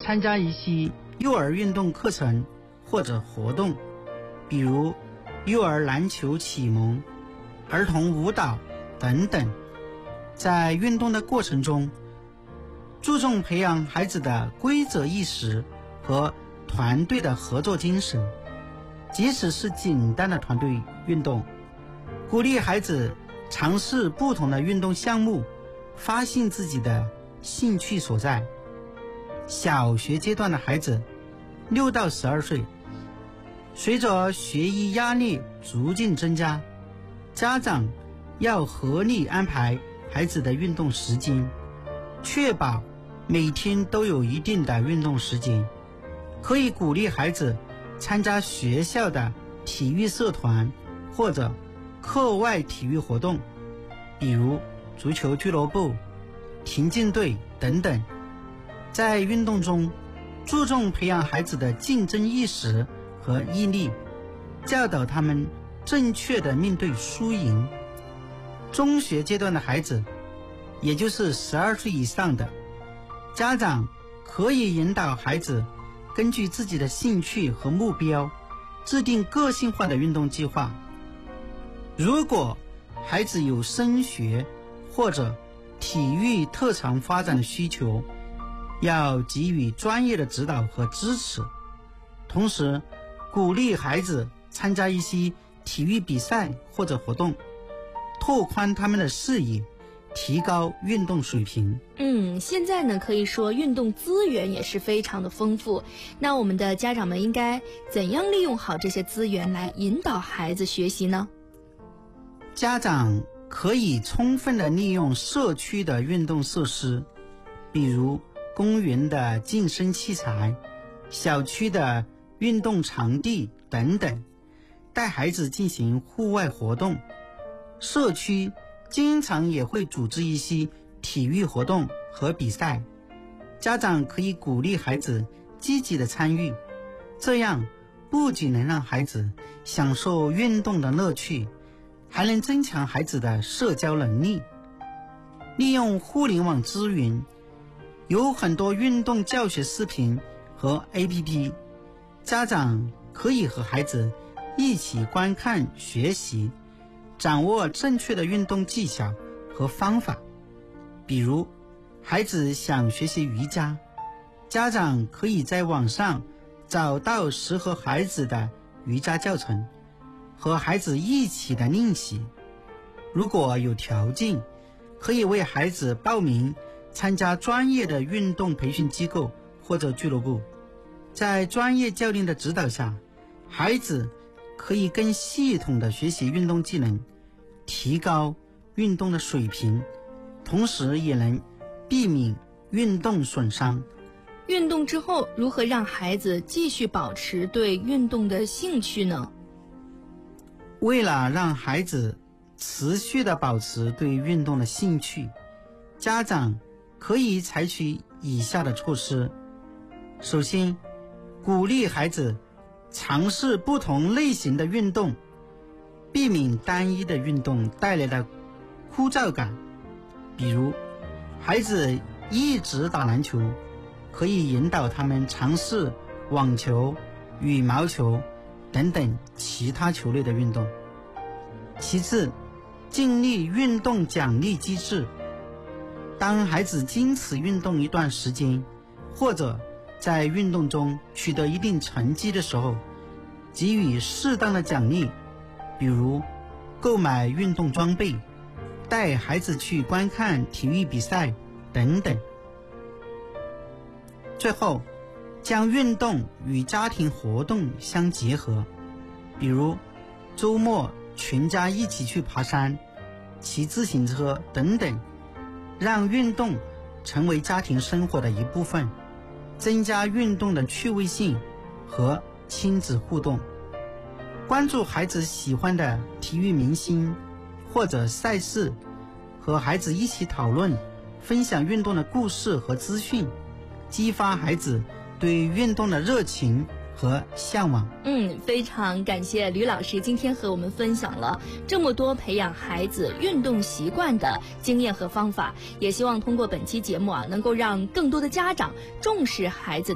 参加一些幼儿运动课程或者活动，比如幼儿篮球启蒙、儿童舞蹈等等。在运动的过程中，注重培养孩子的规则意识和团队的合作精神，即使是简单的团队运动，鼓励孩子尝试不同的运动项目，发现自己的兴趣所在。小学阶段的孩子6到12岁，随着学业压力逐渐增加，家长要合理安排孩子的运动时间，确保每天都有一定的运动时间。可以鼓励孩子参加学校的体育社团或者课外体育活动，比如足球俱乐部、田径队等等。在运动中，注重培养孩子的竞争意识和毅力，教导他们正确的面对输赢。中学阶段的孩子，也就是12岁以上的，家长可以引导孩子根据自己的兴趣和目标，制定个性化的运动计划。如果孩子有升学或者体育特长发展的需求，要给予专业的指导和支持，同时鼓励孩子参加一些体育比赛或者活动，拓宽他们的视野，提高运动水平。 现在呢，可以说运动资源也是非常的丰富，那我们的家长们应该怎样利用好这些资源来引导孩子学习呢？ 家长可以充分的利用社区的运动设施，比如公园的健身器材、小区的运动场地等等，带孩子进行户外活动。社区经常也会组织一些体育活动和比赛，家长可以鼓励孩子积极的参与，这样不仅能让孩子享受运动的乐趣，还能增强孩子的社交能力。利用互联网资源，有很多运动教学视频和 APP， 家长可以和孩子一起观看学习，掌握正确的运动技巧和方法。比如孩子想学习瑜伽，家长可以在网上找到适合孩子的瑜伽教程，和孩子一起的练习。如果有条件，可以为孩子报名参加专业的运动培训机构或者俱乐部，在专业教练的指导下，孩子可以更系统的学习运动技能，提高运动的水平，同时也能避免运动损伤。 运动之后，如何让孩子继续保持对运动的兴趣呢？ 为了让孩子持续的保持对运动的兴趣，家长可以采取以下的措施。首先，鼓励孩子尝试不同类型的运动，避免单一的运动带来的枯燥感。比如孩子一直打篮球，可以引导他们尝试网球、羽毛球等等其他球类的运动。其次，建立运动奖励机制。当孩子坚持运动一段时间，或者在运动中取得一定成绩的时候，给予适当的奖励，比如购买运动装备，带孩子去观看体育比赛等等。最后，将运动与家庭活动相结合，比如周末全家一起去爬山、骑自行车等等，让运动成为家庭生活的一部分，增加运动的趣味性和亲子互动。关注孩子喜欢的体育明星或者赛事，和孩子一起讨论，分享运动的故事和资讯，激发孩子对运动的热情和向往。 非常感谢吕老师今天和我们分享了这么多培养孩子运动习惯的经验和方法，也希望通过本期节目能够让更多的家长重视孩子